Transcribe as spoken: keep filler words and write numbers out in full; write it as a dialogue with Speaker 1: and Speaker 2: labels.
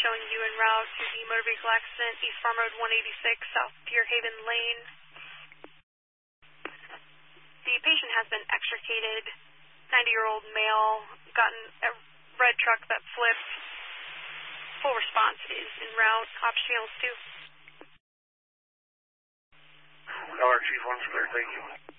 Speaker 1: showing you en route to the motor vehicle accident, East Farm Road one eighty-six, South Deer Haven Lane. The patient has been extricated, ninety-year-old male, gotten a red truck that flipped. Full response is en route, Ops Channels two.
Speaker 2: L R Chief one's clear, thank you.